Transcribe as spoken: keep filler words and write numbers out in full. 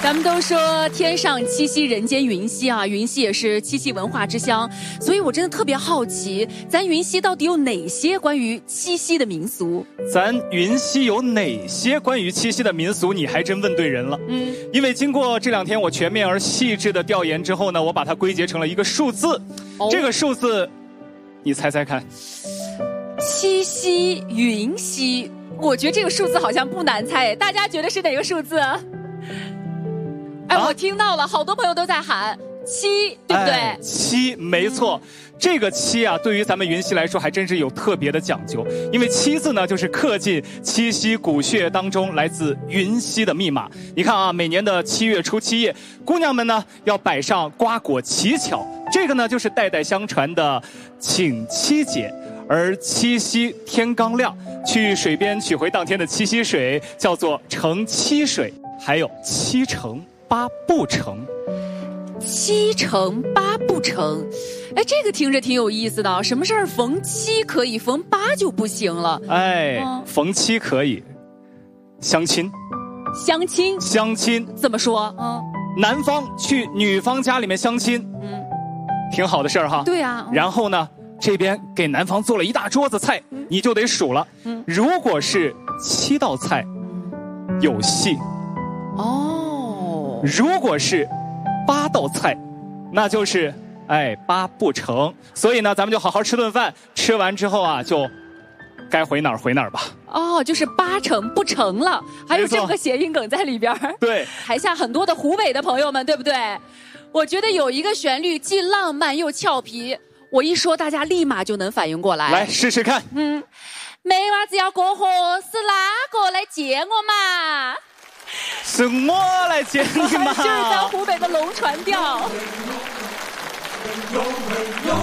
咱们都说天上七夕人间云溪啊，云溪也是七夕文化之乡，所以我真的特别好奇，咱云溪到底有哪些关于七夕的民俗？ 咱云溪有哪些关于七夕的民俗？你还真问对人了。嗯，因为经过这两天我全面而细致的调研之后呢，我把它归结成了一个数字。哦、这个数字，你猜猜看？ 七夕云溪，我觉得这个数字好像不难猜，大家觉得是哪个数字？哎，我听到了，好多朋友都在喊七，对不对？ 哎、七，没错。嗯、这个七啊，对于咱们云溪来说，还真是有特别的讲究。因为七字呢，就是刻进七夕骨血当中，来自云溪的密码。你看啊，每年的七月初七夜，姑娘们呢要摆上瓜果乞巧，这个呢就是代代相传的请七节。而七夕天刚亮，去水边取回当天的七夕水，叫做盛七水，还有七成。八不成， 七成八不成，哎，这个听着挺有意思的。什么事儿逢七可以，逢八就不行了？ 哎，嗯、逢七可以，相亲， 相亲， 相亲怎么说？嗯， 男方去女方家里面相亲，嗯，挺好的事儿哈。 对啊。 然后呢，这边给男方做了一大桌子菜，嗯、你就得数了。嗯，如果是七道菜，嗯、有戏。 哦。 如果是八道菜，那就是哎八不成。所以呢，咱们就好好吃顿饭，吃完之后啊，就该回哪儿回哪儿吧。 哦，就是八成不成了，还有这么个谐音梗在里边。 对， 台下很多的湖北的朋友们，对不对？我觉得有一个旋律既浪漫又俏皮，我一说大家立马就能反应过来。 来试试看。 嗯，没娃子要过河，是哪个来接我嘛？ 是我来接你嘛？ 就是咱湖北的龙船调。